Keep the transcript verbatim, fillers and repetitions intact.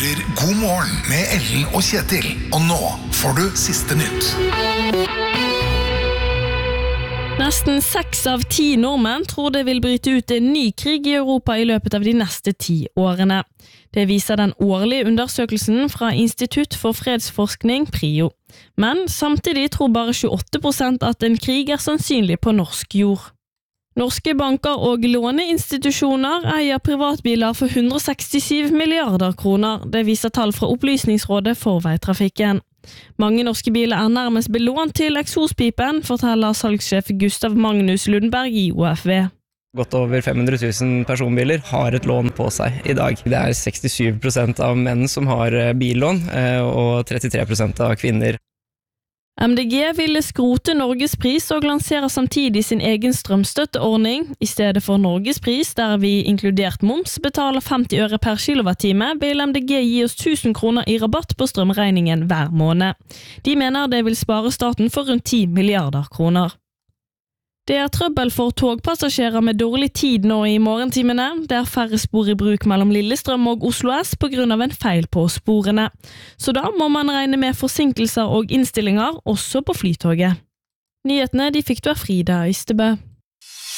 hører God morgen med Ellen og Kjetil. Og nå får du siste nytt. Nesten seks av ti nordmenn tror det vil bryte ut en ny krig i Europa i løpet av de neste ti årene. Det viser den årlige undersøkelsen fra Institutt for fredsforskning, PRIO. Men samtidig tror bare tjueåtte prosent at en krig er sannsynlig på norsk jord. Norske banker og låneinstitusjoner eier privatbiler for hundre og sekstisju milliarder kroner. Det viser tall fra Opplysningsrådet for veitrafikken. Mange norske biler er nærmest belånt til eksospipen, forteller salgssjef Gustav Magnus Lundberg i O F V. Godt over fem hundre tusen personbiler har et lån på seg i dag. Det er sekstisju prosent av menn som har billån, og trettitre prosent av kvinner. M D G ville skrote Norgespris og lanserer samtidig sin egen strømstøtteordning. I stedet for Norgespris, der vi inkludert moms betaler femti øre per kilowattime, vil M D G gi oss tusen kroner i rabatt på strømregningen hver måned. De mener det vil spare staten for rundt ti milliarder kroner. Det er trøbbel for togpassasjerer med dårlig tid nå i morgentimene. Det er færre spor i bruk mellom Lillestrøm og Oslo S på grunn av en feil på sporene. Så da må man regne med forsinkelser og innstillinger også på flytoget. Nyhetene de fikk du av Frida Ystebø.